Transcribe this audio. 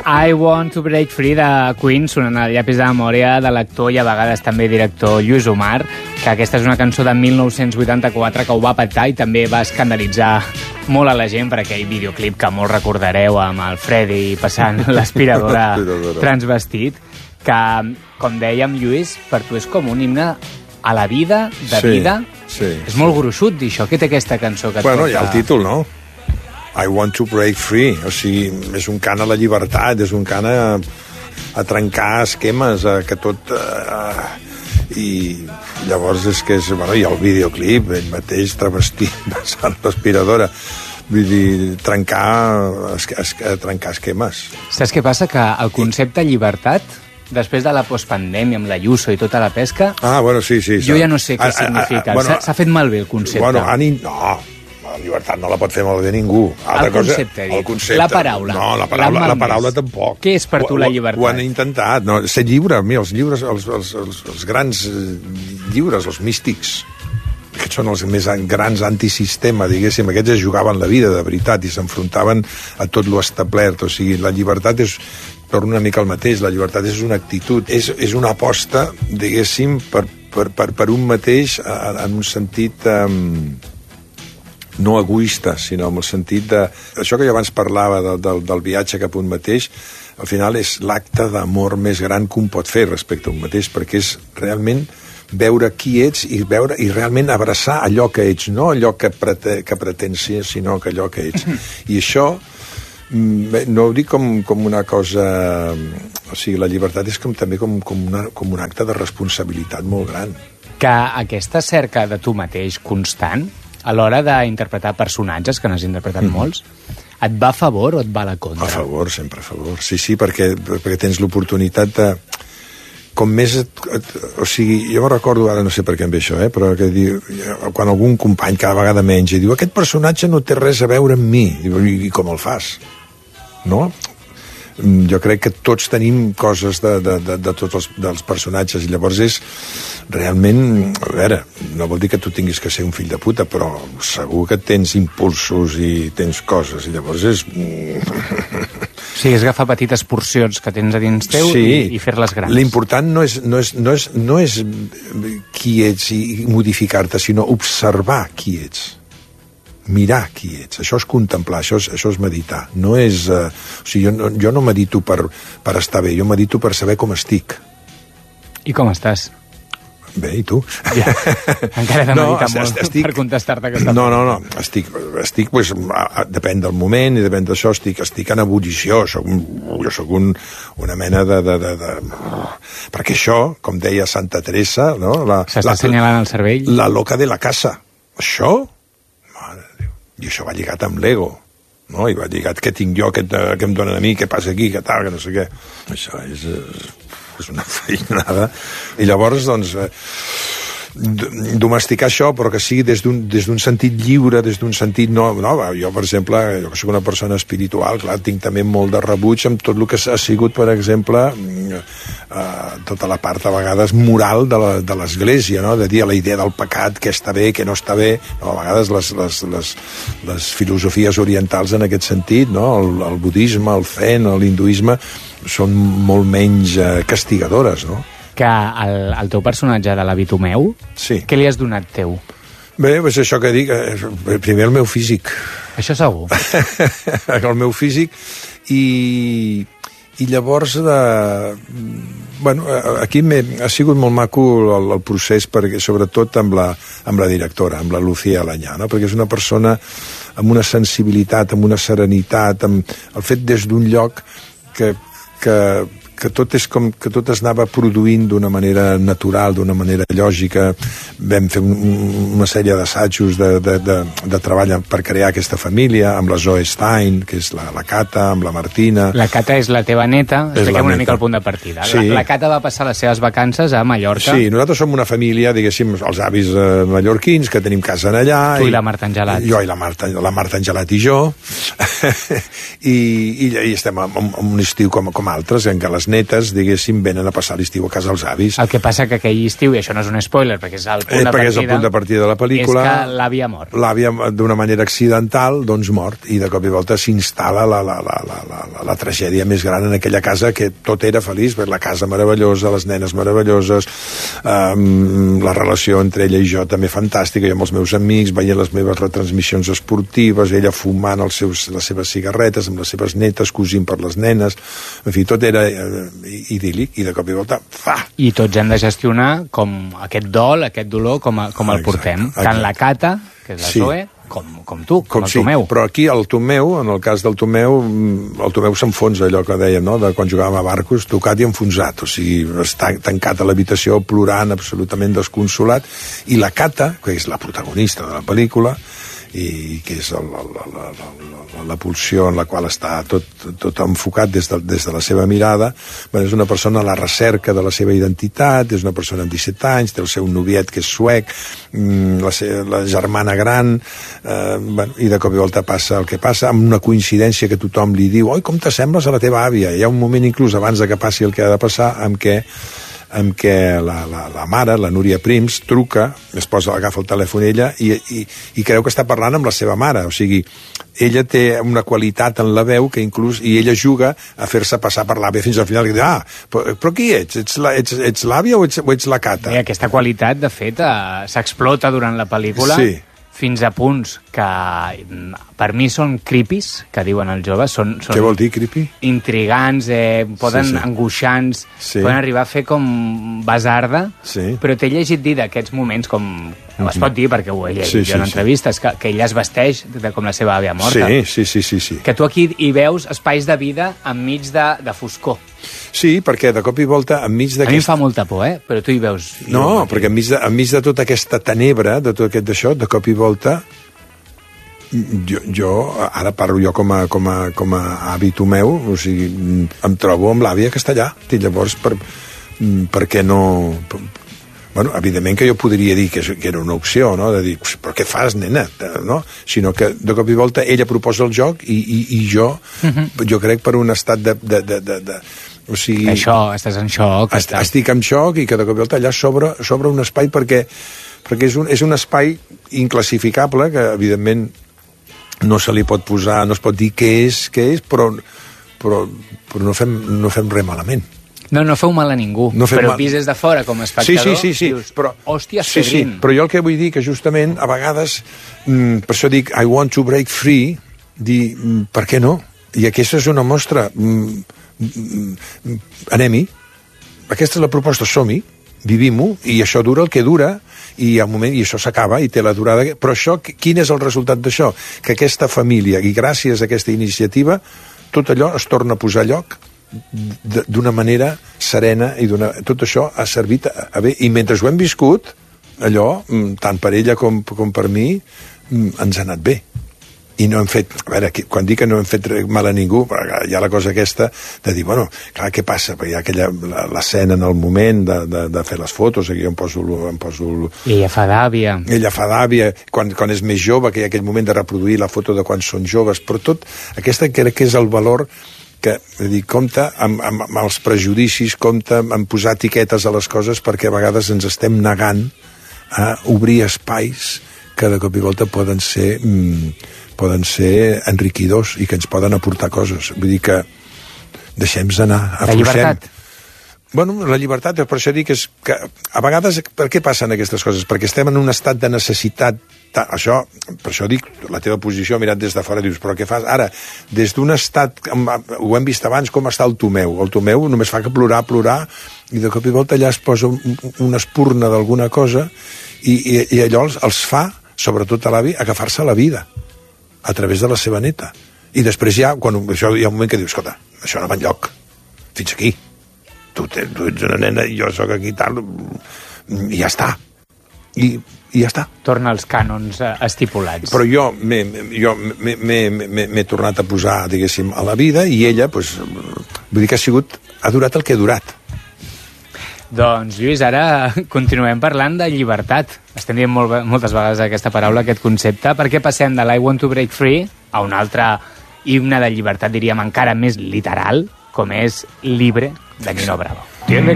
I Want to Break Free de Queen sonant al llapis de memòria de l'actor i a vegades també director Lluís Omar, que aquesta és una cançó de 1984 que ho va petar i també va escandalitzar molt a la gent per aquell videoclip que molt recordareu amb el Freddy passant l'aspiradora transvestit, que, com dèiem, Lluís, per tu és com un himne a la vida, vida. Sí. És molt gruixut dir això. Què té aquesta cançó que et Bueno, hi ha el títol, no? I want to break free, o sigui, és un cant a la llibertat, és un cant a trencar esquemes, que tot... I llavors és que bueno, hi ha el videoclip, ell mateix travestit, passant l'aspiradora, vull dir, trencar esquemes. Saps què passa? Que el concepte llibertat, després de la postpandèmia amb la Ayuso i tota la pesca... bueno, sí. Jo ja no sé què significa. S'ha fet malbé el concepte. Bueno, no, la llibertat no la pot fer malbé ningú. El concepte. La paraula. No, la paraula tampoc. Què és per tu la llibertat? Ho han intentat. No, ser lliure, els llibres, els grans llibres, els místics, que són els més grans antisistema, diguéssim, aquests es jugaven la vida de veritat i s'enfrontaven a tot lo establert. O sigui, la llibertat és... torno una mica al mateix, la llibertat és una actitud, és una aposta, diguéssim, per un mateix en un sentit no egoista, sinó en el sentit de... Això que jo abans parlava del viatge cap a un mateix, al final és l'acte d'amor més gran que un pot fer respecte a un mateix, perquè és realment veure qui ets i realment abraçar allò que ets, no allò que pretens ser, sinó que allò que ets. I això no ho dic com una cosa... O sigui, la llibertat és també com un acte de responsabilitat molt gran. Que aquesta cerca de tu mateix constant, a l'hora d'interpretar personatges, que n'has interpretat molts, et va a favor o et va a la contra? A favor, sempre a favor. Sí, perquè tens l'oportunitat de... Com més... O sigui, jo me recordo, ara no sé per què em ve això, però que diu, quan algun company cada vegada menys i diu, aquest personatge no té res a veure amb mi. I com el fas? No? Jo crec que tots tenim coses de tots dels personatges i llavors és realment, a veure, no vol dir que tu tinguis que ser un fill de puta, però segur que tens impulsos i tens coses i llavors és... Sí, és agafar petites porcions que tens a dins teu i fer-les grans. L'important no és qui ets i modificar-te, sinó observar qui ets. Mirar qui ets, això és contemplar, això és meditar. No és... o sigui, jo no medito per estar bé, jo medito per saber com estic. I com estàs? Bé, i tu? Ja. Encara he de meditar molt per contestar-te aquesta pregunta. No, estic pues, depèn del moment i depèn d'això, estic en ebullició, jo soc una mena de... Perquè això, com deia Santa Teresa, no? S'està assenyalant el cervell. La loca de la casa. Això... I això va lligat amb l'ego, no? I va lligat què tinc jo, què em donen a mi, què passa aquí, què tal, que no sé què. Això és una feinada. I llavors, doncs, domesticar això, però que sigui des d'un sentit lliure, des d'un sentit... No, jo, per exemple, jo que soc una persona espiritual, clar, tinc també molt de rebuig amb tot el que ha sigut, per exemple, tota la part, a vegades, moral de l'Església, no? De dir la idea del pecat, què està bé, què no està bé. No, a vegades les filosofies orientals en aquest sentit, no? El budisme, el zen, l'hinduisme, són molt menys castigadores, no? Que el teu personatge de la Vitomeu, sí. Què li has donat teu? Bé, és això que dic, primer el meu físic. Això segur. El meu físic i llavors aquí ha sigut molt maco el procés, perquè sobretot amb la directora, amb la Lucía Alanyà, no? Perquè és una persona amb una sensibilitat, amb una serenitat, amb el fet des d'un lloc que tot és com que tot es anava produint d'una manera natural, d'una manera lògica. Vam fer una sèrie d'assajos de treball per crear aquesta família, amb la Zoe Stein, que és la Cata, amb la Martina. La Cata és la teva neta, expliquem una mica el punt de partida. Sí. La Cata va passar les seves vacances a Mallorca. Sí, nosaltres som una família, diguéssim, els avis mallorquins, que tenim casa allà. Tu i la Marta Angelat. Jo i la Marta Angelat i jo. I estem en un estiu com altres, en què les netes, diguéssim, venen a passar l'estiu a casa dels avis. El que passa que aquell estiu, i això no és un spoiler, perquè és el punt de partida de la pel·lícula, és que l'àvia mor. L'àvia, d'una manera accidental, doncs mort, i de cop i volta s'instal·la la tragèdia més gran en aquella casa, que tot era feliç, la casa meravellosa, les nenes meravelloses, la relació entre ella i jo també fantàstica, jo amb els meus amics, veient les meves retransmissions esportives, ella fumant les seves cigarretes amb les seves netes, cosint per les nenes, en fi, tot era idíl·lic, i de cop i volta, fa! I tots hem de gestionar com aquest dol, aquest dolor, com el portem. Tant la Cata, que és la Zoe, com tu, com el Tomeu. Però aquí el Tomeu, en el cas del Tomeu, el Tomeu s'enfonsa, allò que dèiem, no?, de quan jugàvem a Barcos, tocat i enfonsat, o sigui, està tancat a l'habitació plorant, absolutament desconsolat, i la Cata, que és la protagonista de la pel·lícula, i que és la pulsió en la qual està tot enfocat des de la seva mirada, és una persona a la recerca de la seva identitat, és una persona amb 17 anys, té el seu noviet que és suec, la germana gran, i de cop i volta passa el que passa, amb una coincidència que tothom li diu, oi, com t'assembles a la teva àvia? Hi ha un moment inclús abans de que passi el que ha de passar en què la mare, la Núria Prims, truca, agafa el telèfon ella i creu que està parlant amb la seva mare. O sigui, ella té una qualitat en la veu que inclús... I ella juga a fer-se passar per l'àvia fins al final. I diu, però qui ets? Ets l'àvia o ets la Cata? I aquesta qualitat, de fet, s'explota durant la pel·lícula. Sí. Fins a punts que per mi són creepies, que diuen els joves. Què vol dir, creepy? Intrigants, angoixants, poden arribar a fer com basarda, però t'he llegit dir d'aquests moments, com es pot dir, perquè ho he llegit jo en entrevistes, que ella es vesteix com la seva àvia morta. Sí. Que tu aquí hi veus espais de vida enmig de foscor. Sí, perquè de cop i volta enmig d'aquest... A mi em fa molta por, però tu hi veus... No, perquè enmig de tota aquesta tenebra, de tot aquest d'això, de cop i volta, jo ara parlo jo com a avi Tomeu, o sigui, em trobo amb l'àvia que està allà. I llavors, per què no... Bueno, evidentment que jo podria dir que era una opció, no?, de dir, però què fas, nena? No? Sinó que de cop i volta ella proposa el joc i jo crec per un estat de o sigui, això, estàs en xoc. Estic en xoc i que de cop i volta allà s'obre un espai perquè és un espai inclassificable que, evidentment, no se li pot posar, no es pot dir què és, però no fem res malament. No feu mal a ningú, però vist des de fora com a espectador, dius, hòstia, Fedrin. Però jo el que vull dir que justament a vegades, per això dic I want to break free, dir, per què no? I aquesta és una mostra, anem-hi, aquesta és la proposta, som-hi, vivim-ho, i això dura el que dura, i hi ha un moment, i això s'acaba, i té la durada... Però això, quin és el resultat d'això? Que aquesta família, i gràcies a aquesta iniciativa, tot allò es torna a posar a lloc d'una manera serena, i tot això ha servit a bé, i mentre ho hem viscut, allò, tant per ella com per mi, ens ha anat bé. I no hem fet, a veure, quan dic que no hem fet mal a ningú, hi ha la cosa aquesta de dir, bueno, clar, què passa? Perquè hi ha l'escena en el moment de fer les fotos, aquí em poso... I ella fa d'àvia. Ella fa d'àvia, quan és més jove, que hi ha aquell moment de reproduir la foto de quan són joves, però tot, aquesta crec que és el valor que, compte amb els prejudicis, compte amb posar etiquetes a les coses, perquè a vegades ens estem negant a obrir espais que de cop i volta poden ser enriquidors i que ens poden aportar coses. Vull dir que deixem-nos anar, afluixem. La llibertat. Bueno, la llibertat, per això dic que a vegades, per què passen aquestes coses? Perquè estem en un estat de necessitat. Això, per això dic, la teva posició mirat des de fora, dius, però què fas? Ara, des d'un estat, ho hem vist abans, com està el Tomeu. El Tomeu només fa que plorar, i de cop i volta allà es posa una espurna d'alguna cosa i allò els fa, sobretot a l'avi, agafar-se la vida a través de la seva neta. I després hi ha un moment que dius, escolta, això no va enlloc, fins aquí. Tu ets una nena i jo sóc aquí tal, i ja està. I ja està. Torna als cànons estipulats. Però jo m'he tornat a posar, diguéssim, a la vida, i ella, doncs, vull dir que ha durat el que ha durat. Doncs, Lluís, ara continuem parlant de llibertat. Estem dient moltes vegades aquesta paraula, aquest concepte. Per què passem de l'I want to break free a un altre himne de llibertat, diríem, encara més literal, com és libre, de Nino Bravo.